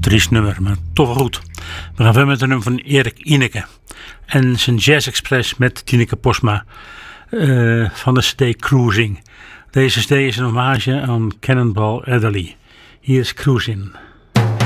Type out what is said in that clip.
triest nummer, maar toch wel goed. We gaan verder met een nummer van Erik Ineke en zijn Jazz Express met Tineke Postma van de CD Cruising. Deze CD is een hommage aan Cannonball Adderley. Hier is Cruising.